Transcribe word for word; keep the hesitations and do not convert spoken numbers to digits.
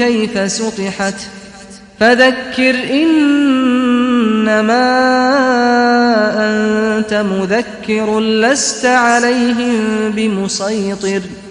كيف سطحت فذكر إنما أنت مذكر لست عليهم بمسيطر